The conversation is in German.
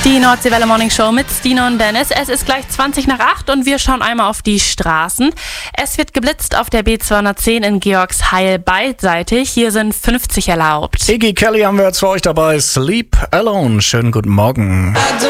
Die Nordseewelle Morning Show mit Stine und Dennis. Es ist gleich 20:08 und wir schauen einmal auf die Straßen. Es wird geblitzt auf der B210 in Georgsheil beidseitig. Hier sind 50 erlaubt. Iggy Kelly haben wir jetzt für euch dabei. Sleep Alone. Schönen guten Morgen.